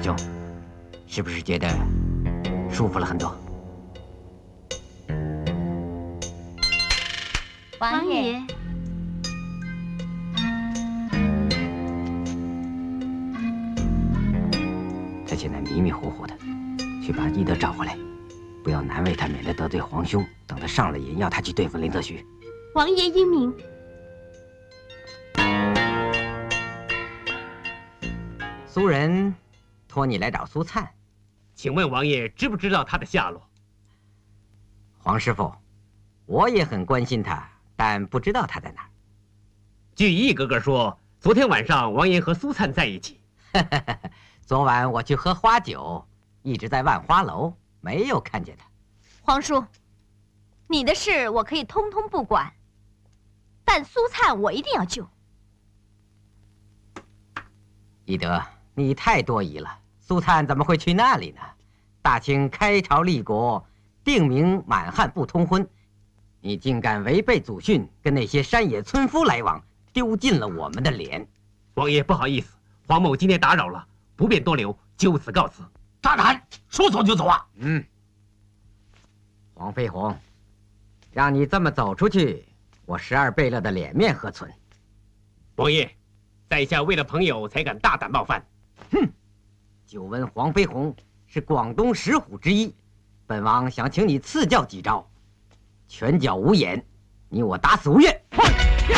兄，是不是觉得舒服了很多？ 王爷， 他现在迷迷糊糊的，去把懿德找回来，不要难为他，免得得罪皇兄。等他上了瘾，要他去对付林则徐。 王爷英明。 苏人托你来找苏灿， 请问王爷知不知道他的下落？ 黄师傅，我也很关心他，但不知道他在哪儿。 据懿哥哥说，昨天晚上王爷和苏灿在一起。 昨晚我去喝花酒，一直在万花楼，没有看见他。 皇叔，你的事我可以通通不管，但苏灿我一定要救。 懿德，你太多疑了，苏灿怎么会去那里呢？大清开朝立国，定名满汉不通婚，你竟敢违背祖训，跟那些山野村夫来往，丢尽了我们的脸。 王爷不好意思，黄某今天打扰了，不便多留，就此告辞。 大胆，说走就走啊！ 黄飞鸿，让你这么走出去，我12贝勒的脸面何存？ 王爷，在下为了朋友才敢大胆冒犯。 哼！久闻黄飞鸿是广东10虎之一，本王想请你赐教几招。拳脚无眼，你我打死无怨。